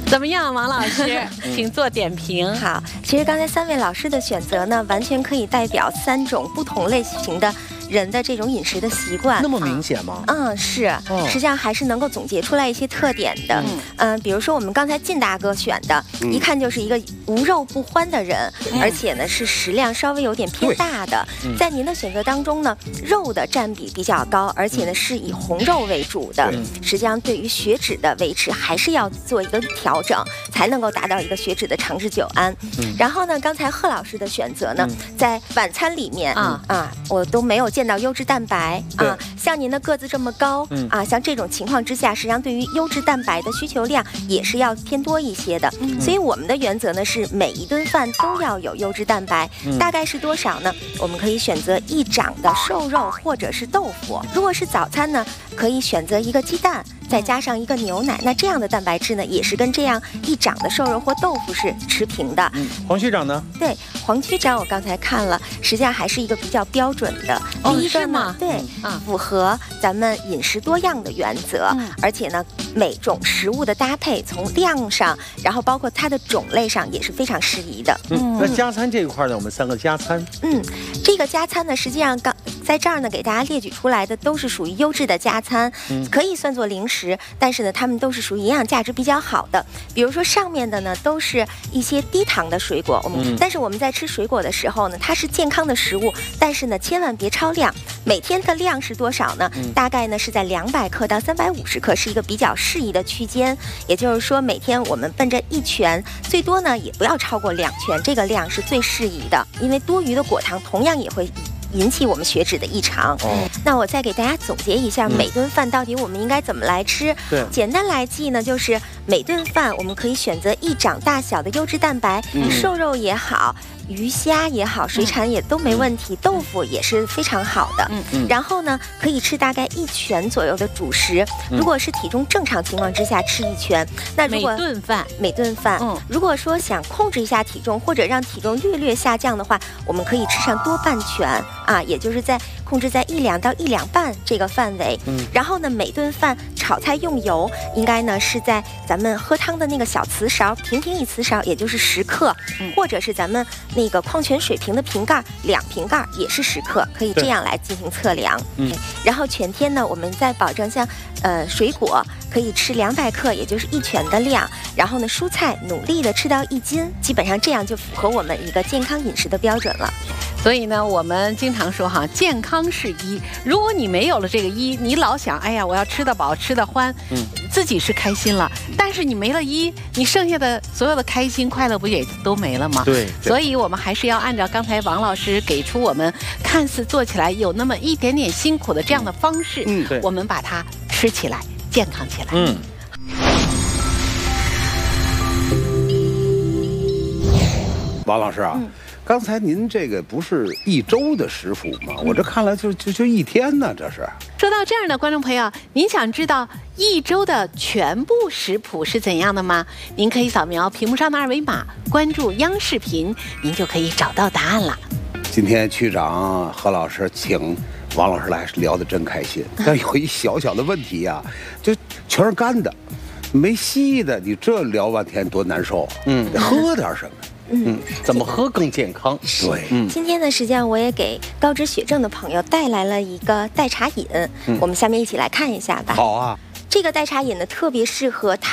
怎么样，王老师，请做点评。 好，其实刚才3位老师的选择呢，完全可以代表3种不同类型的人的这种饮食的习惯。 那么明显吗？ 是，实际上还是能够总结出来一些特点的。比如说我们刚才靳大哥选的，一看就是一个无肉不欢的人，而且呢是食量稍微有点偏大的。在您的选择当中呢，肉的占比比较高，而且呢是以红肉为主的。实际上对于血脂的维持还是要做一个调整，才能够达到一个血脂的长治久安。然后呢，刚才贺老师的选择呢，在晚餐里面我都没有见到优质蛋白像您的个子这么高像这种情况之下，实际上对于优质蛋白的需求量也是要偏多一些的。所以我们的原则呢是每一顿饭都要有优质蛋白，大概是多少呢？我们可以选择1掌的瘦肉或者是豆腐。如果是早餐呢，可以选择1个鸡蛋，再加上1个牛奶，那这样的蛋白质呢，也是跟这样1掌的瘦肉或豆腐是持平的。 黄区长呢？ 对，黄区长我刚才看了，实际上还是一个比较标准的。第一个呢，对，符合咱们饮食多样的原则，而且呢，每种食物的搭配，从量上，然后包括它的种类上也是非常适宜的。 那加餐这一块呢，我们3个加餐。 这个加餐呢，实际上在这儿呢，给大家列举出来的都是属于优质的加餐，可以算作零食，但是呢，它们都是属于营养价值比较好的。比如说上面的呢，都是一些低糖的水果，但是我们在吃水果的时候呢，它是健康的食物，但是呢，千万别超量。每天的量是多少呢？大概呢是在200克到350克，是一个比较适宜的区间。也就是说，每天我们奔着1拳，最多呢也不要超过2拳，这个量是最适宜的。因为多余的果糖同样也会引起我们血脂的异常。那我再给大家总结一下，每顿饭到底我们应该怎么来吃？简单来记呢，就是每顿饭我们可以选择1掌大小的优质蛋白，瘦肉也好，鱼虾也好，水产也都没问题，豆腐也是非常好的。然后呢，可以吃大概1拳左右的主食。如果是体重正常情况之下吃1拳，那如果每顿饭，如果说想控制一下体重或者让体重略略下降的话，我们可以吃上多半拳也就是控制在1两到1两半这个范围。然后呢，每顿饭炒菜用油应该呢是在咱们喝汤的那个小瓷勺，平平1瓷勺，也就是10克，或者是咱们那个矿泉水瓶的瓶盖2瓶盖也是10克，可以这样来进行测量。然后全天呢，我们再保证像水果可以吃200克，也就是1拳的量。然后呢，蔬菜努力的吃到1斤，基本上这样就符合我们一个健康饮食的标准了。 所以呢，我们经常说健康是1。如果你没有了这个1，你老想哎呀我要吃得饱吃得欢，自己是开心了，但是你没了1，你剩下的所有的开心快乐不也都没了吗？对。所以我们还是要按照刚才王老师给出我们看似做起来有那么一点点辛苦的这样的方式，我们把它吃起来，健康起来。 王老师啊，刚才您这个不是1周的食谱吗？我这看来就1天呢，这是。 说到这儿呢，观众朋友，您想知道1周的全部食谱是怎样的吗？您可以扫描屏幕上的2维码，关注央视频，您就可以找到答案了。 今天区长何老师请王老师来聊得真开心，但有一小小的问题呀，就全是干的，没稀的，你这聊半天多难受。得喝点什么。 怎么喝更健康？ 对， 今天呢，实际上我也给高脂血症的朋友带来了一个代茶饮，我们下面一起来看一下吧。 好啊。 这个代茶饮呢，特别适合